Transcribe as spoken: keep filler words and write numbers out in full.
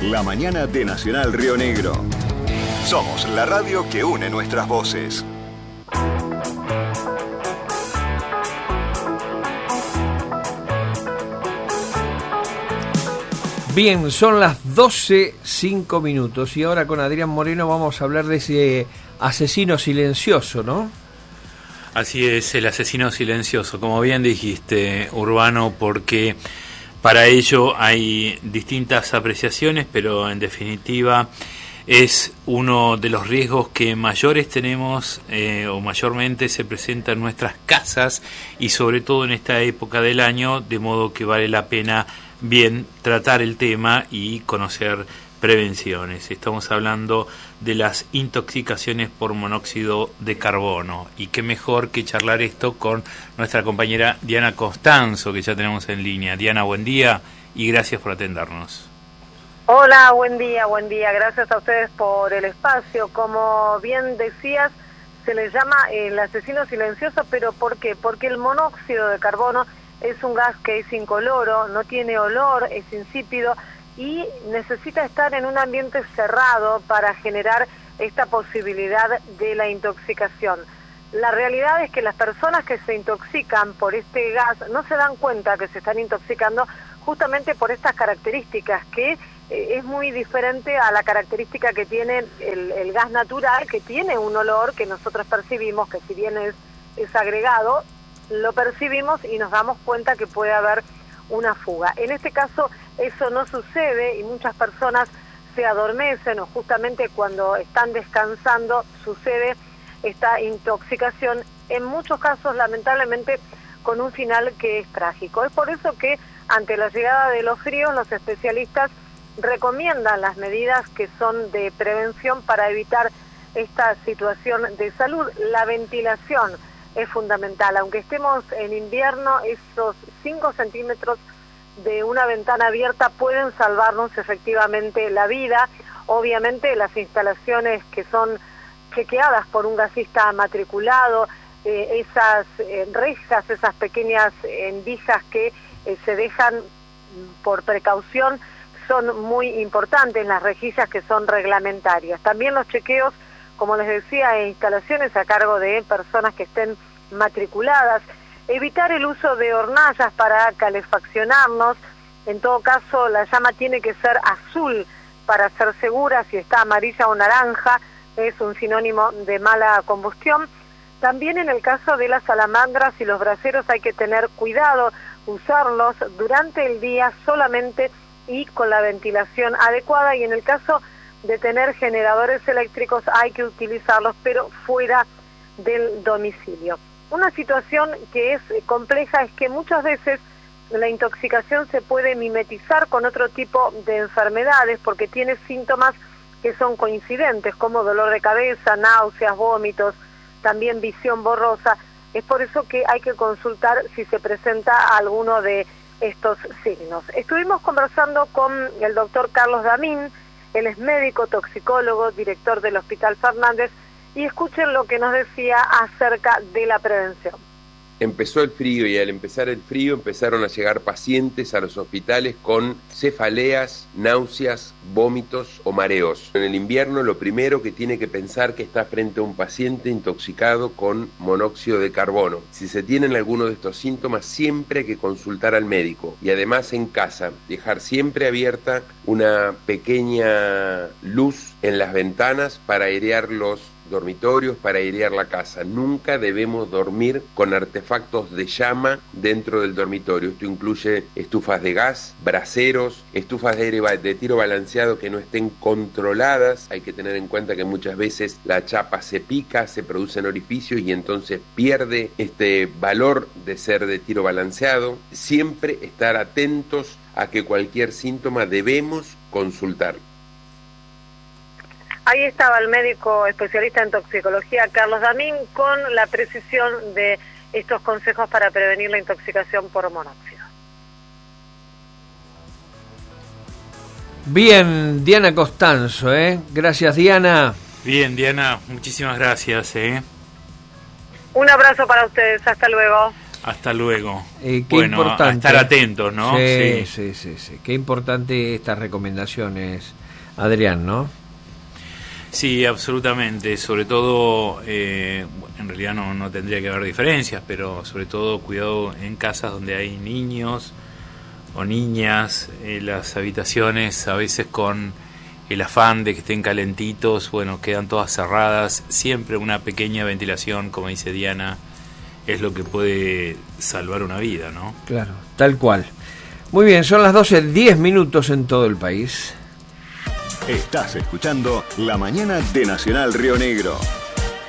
La mañana de Nacional Río Negro. Somos la radio que une nuestras voces. Bien, son las doce cinco minutos y ahora con Adrián Moreno vamos a hablar de ese asesino silencioso, ¿no? Así es, el asesino silencioso, como bien dijiste, Urbano, porque para ello hay distintas apreciaciones, pero en definitiva es uno de los riesgos que mayores tenemos eh, o mayormente se presenta en nuestras casas y sobre todo en esta época del año, de modo que vale la pena bien tratar el tema y conocer prevenciones. Estamos hablando de las intoxicaciones por monóxido de carbono y qué mejor que charlar esto con nuestra compañera Diana Costanzo, que ya tenemos en línea. Diana, buen día y gracias por atendernos. Hola, buen día, buen día. Gracias a ustedes por el espacio. Como bien decías, se le llama el asesino silencioso, pero ¿por qué? Porque el monóxido de carbono es un gas que es incoloro, no tiene olor, es insípido y necesita estar en un ambiente cerrado para generar esta posibilidad de la intoxicación. La realidad es que las personas que se intoxican por este gas no se dan cuenta que se están intoxicando justamente por estas características, que eh, es muy diferente a la característica que tiene el, el gas natural, que tiene un olor que nosotros percibimos, que si bien es, es agregado, lo percibimos y nos damos cuenta que puede haber una fuga. En este caso eso no sucede y muchas personas se adormecen o justamente cuando están descansando sucede esta intoxicación, en muchos casos lamentablemente con un final que es trágico. Es por eso que ante la llegada de los fríos los especialistas recomiendan las medidas que son de prevención para evitar esta situación de salud. La ventilación es fundamental, aunque estemos en invierno, esos cinco centímetros de una ventana abierta pueden salvarnos efectivamente la vida. Obviamente las instalaciones que son chequeadas por un gasista matriculado, eh, esas eh, rejas, esas pequeñas endijas que eh, se dejan por precaución son muy importantes, las rejillas que son reglamentarias. También los chequeos, como les decía, en instalaciones a cargo de personas que estén matriculadas, evitar el uso de hornallas para calefaccionarnos. En todo caso la llama tiene que ser azul para ser segura, si está amarilla o naranja es un sinónimo de mala combustión. También en el caso de las salamandras y los braseros hay que tener cuidado, usarlos durante el día solamente y con la ventilación adecuada, y en el caso de tener generadores eléctricos hay que utilizarlos pero fuera del domicilio. Una situación que es compleja es que muchas veces la intoxicación se puede mimetizar con otro tipo de enfermedades porque tiene síntomas que son coincidentes, como dolor de cabeza, náuseas, vómitos, también visión borrosa. Es por eso que hay que consultar si se presenta alguno de estos signos. Estuvimos conversando con el doctor Carlos Damín, él es médico, toxicólogo, director del Hospital Fernández, y escuchen lo que nos decía acerca de la prevención. Empezó el frío y al empezar el frío empezaron a llegar pacientes a los hospitales con cefaleas, náuseas, vómitos o mareos. En el invierno lo primero que tiene que pensar que está frente a un paciente intoxicado con monóxido de carbono. Si se tienen alguno de estos síntomas siempre hay que consultar al médico y además en casa dejar siempre abierta una pequeña luz en las ventanas para airear los dormitorios, para airear la casa. Nunca debemos dormir con artefactos de llama dentro del dormitorio. Esto incluye estufas de gas, braseros, estufas de aire de tiro balanceado que no estén controladas. Hay que tener en cuenta que muchas veces la chapa se pica, se producen orificios y entonces pierde este valor de ser de tiro balanceado. Siempre estar atentos a que cualquier síntoma debemos consultar. Ahí estaba el médico especialista en toxicología Carlos Damín con la precisión de estos consejos para prevenir la intoxicación por monóxido. Bien, Diana Costanzo, ¿eh? Gracias, Diana. Bien, Diana, muchísimas gracias, ¿eh? Un abrazo para ustedes, hasta luego. Hasta luego. Eh, qué bueno, importante. a estar atentos, ¿no? Sí, sí, sí, sí. Qué importante estas recomendaciones, Adrián, ¿no? Sí, absolutamente. Sobre todo, eh, en realidad no, no tendría que haber diferencias, pero sobre todo cuidado en casas donde hay niños o niñas, eh, las habitaciones a veces con el afán de que estén calentitos, bueno, quedan todas cerradas. Siempre una pequeña ventilación, como dice Diana, es lo que puede salvar una vida, ¿no? Claro, tal cual. Muy bien, son las doce, diez minutos en todo el país. Estás escuchando La Mañana de Nacional Río Negro.